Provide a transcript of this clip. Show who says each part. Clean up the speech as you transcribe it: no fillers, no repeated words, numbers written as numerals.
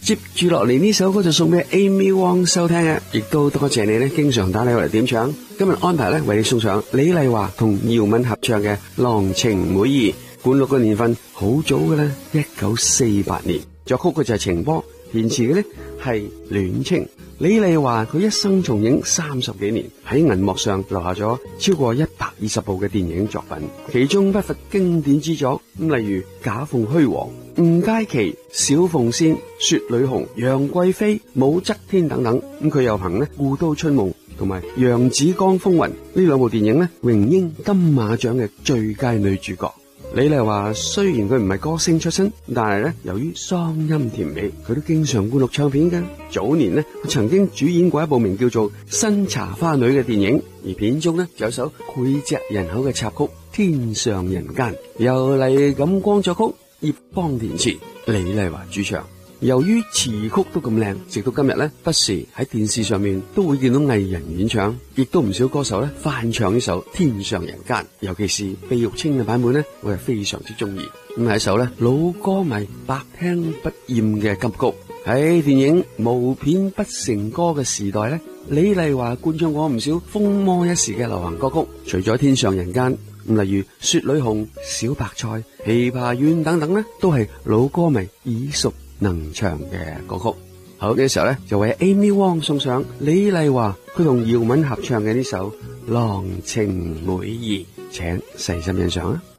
Speaker 1: 接住落嚟呢首歌就送俾 Amy Wong 收聽嘅，亦都多謝你呢經常打電話嚟點唱。今日安排呢為你送上李麗華同姚敏合唱嘅《郎情妹意》，灌錄嘅年份好早嘅啦，1948年。作曲嘅就係程波，填詞嘅呢係戀情。李麗華佢一生從影30幾年，喺銀幕上留下咗超過120部嘅電影作品，其中不乏經典之作，例如《假鳳虛凰》、吳佳琪、小鳳仙、雪裏紅、楊貴妃、武則天等等。佢又憑呢《故都春夢》同埋《揚子江風雲》呢兩部電影呢榮膺金馬獎嘅最佳女主角。李麗華雖然佢唔係歌星出身，但係咧由於嗓音甜美，佢都經常灌錄唱片㗎。早年呢，佢曾經主演過一部名叫做《新茶花女》嘅電影，而片中呢就有首膾炙人口嘅插曲《天上人間》，由黎錦光作曲，葉邦填詞，李麗華主唱。由於詞曲都咁靚，直到今日呢，不時喺電視上面都會見到藝人演唱，亦都唔少歌手呢翻唱呢首《天上人間》，尤其是費玉清嘅版本呢，我係非常之中意。咁係一首呢老歌迷百聽不厭嘅金曲。喺電影無片不成歌嘅時代呢，李麗華灌唱過唔少風靡一時嘅流行歌曲，除咗《天上人間》，例如《雪裏紅》、《小白菜》、《琵琶怨》等等呢，都係老歌迷耳熟能唱嘅歌曲。好，呢個時候咧就為 Amy Wong 送上李麗華佢同姚敏合唱嘅呢首《郎情妹意》，請細心欣賞啊！